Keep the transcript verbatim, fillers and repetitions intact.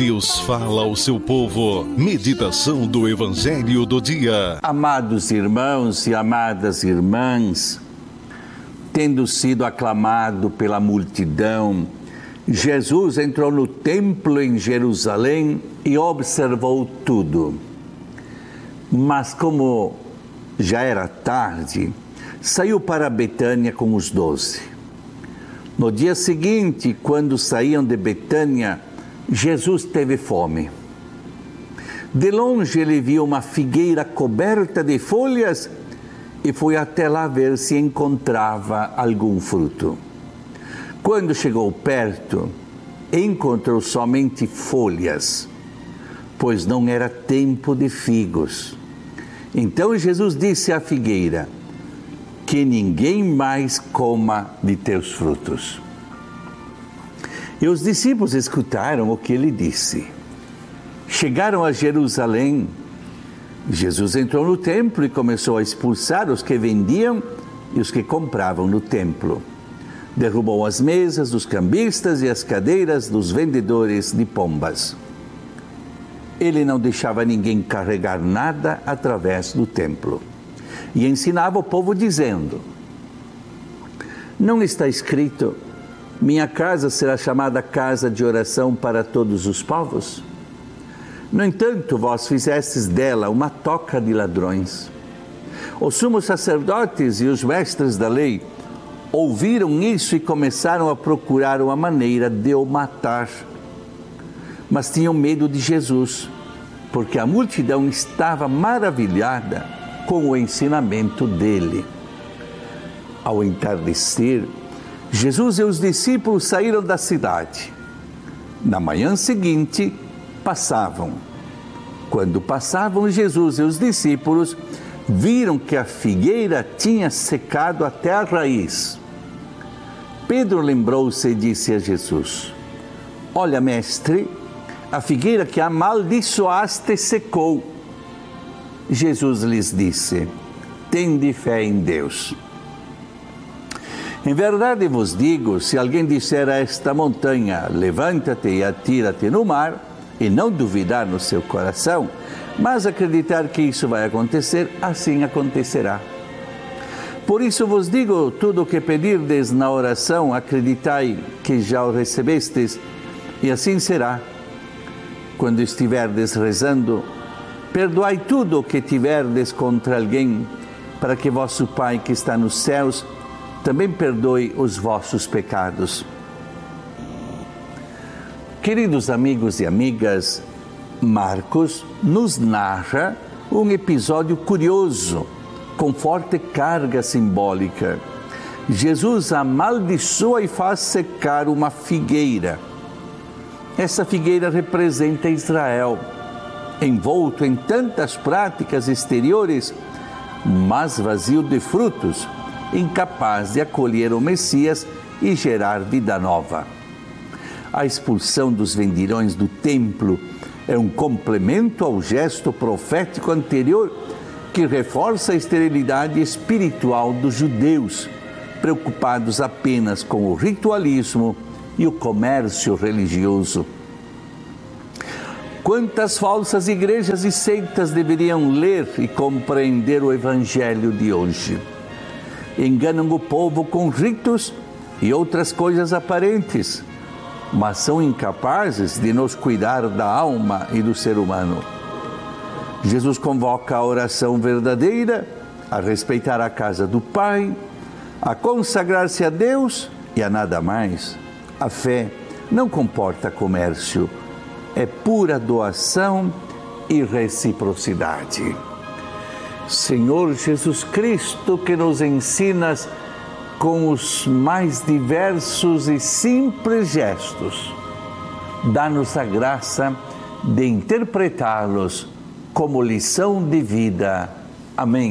Deus fala ao seu povo. Meditação do Evangelho do dia. Amados irmãos e amadas irmãs, tendo sido aclamado pela multidão, Jesus entrou no templo em Jerusalém e observou tudo. Mas como já era tarde, saiu para Betânia com os doze. No dia seguinte, quando saíam de Betânia, Jesus teve fome. De longe ele viu uma figueira coberta de folhas e foi até lá ver se encontrava algum fruto. Quando chegou perto, encontrou somente folhas, pois não era tempo de figos. Então Jesus disse à figueira: que ninguém mais coma de teus frutos. E os discípulos escutaram o que ele disse. Chegaram a Jerusalém. Jesus entrou no templo e começou a expulsar os que vendiam e os que compravam no templo. Derrubou as mesas dos cambistas e as cadeiras dos vendedores de pombas. Ele não deixava ninguém carregar nada através do templo. E ensinava o povo dizendo: não está escrito, minha casa será chamada casa de oração para todos os povos? No entanto, vós fizestes dela uma toca de ladrões. Os sumos sacerdotes e os mestres da lei ouviram isso e começaram a procurar uma maneira de o matar. Mas tinham medo de Jesus, porque a multidão estava maravilhada com o ensinamento dele. Ao entardecer, Jesus e os discípulos saíram da cidade. Na manhã seguinte, passavam. Quando passavam, Jesus e os discípulos viram que a figueira tinha secado até a raiz. Pedro lembrou-se e disse a Jesus: olha, mestre, a figueira que amaldiçoaste secou. Jesus lhes disse: tende fé em Deus. Em verdade vos digo, se alguém disser a esta montanha, levanta-te e atira-te no mar, e não duvidar no seu coração, mas acreditar que isso vai acontecer, assim acontecerá. Por isso vos digo, tudo o que pedirdes na oração, acreditai que já o recebestes, e assim será. Quando estiverdes rezando, perdoai tudo o que tiverdes contra alguém, para que vosso Pai que está nos céus também perdoe os vossos pecados. Queridos amigos e amigas, Marcos nos narra um episódio curioso, com forte carga simbólica. Jesus amaldiçoa e faz secar uma figueira. Essa figueira representa Israel, envolto em tantas práticas exteriores, mas vazio de frutos, incapaz de acolher o Messias e gerar vida nova. A expulsão dos vendilhões do templo é um complemento ao gesto profético anterior que reforça a esterilidade espiritual dos judeus, preocupados apenas com o ritualismo e o comércio religioso. Quantas falsas igrejas e seitas deveriam ler e compreender o Evangelho de hoje? Enganam o povo com ritos e outras coisas aparentes, mas são incapazes de nos cuidar da alma e do ser humano. Jesus convoca a oração verdadeira, a respeitar a casa do Pai, a consagrar-se a Deus e a nada mais. A fé não comporta comércio, é pura doação e reciprocidade. Senhor Jesus Cristo, que nos ensinas com os mais diversos e simples gestos, dá-nos a graça de interpretá-los como lição de vida. Amém.